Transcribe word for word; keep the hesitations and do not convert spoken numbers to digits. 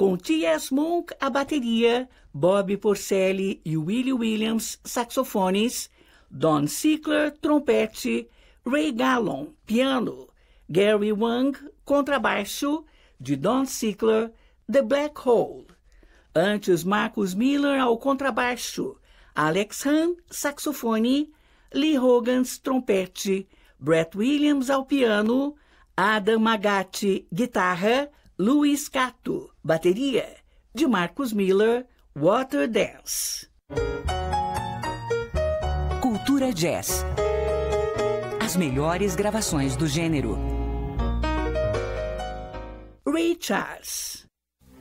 com T S. Monk à bateria, Bob Porcelli e Willie Williams, saxofones, Don Sickler, trompete, Ray Gallon, piano, Gary Wang, contrabaixo, de Don Sickler, The Black Hole. Antes, Marcus Miller ao contrabaixo, Alex Hahn, saxofone, Lee Hogans, trompete, Brett Williams ao piano, Adam Magatti, guitarra, Luiz Cato, bateria, de Marcus Miller, Water Dance. Cultura Jazz. As melhores gravações do gênero. Ray Charles.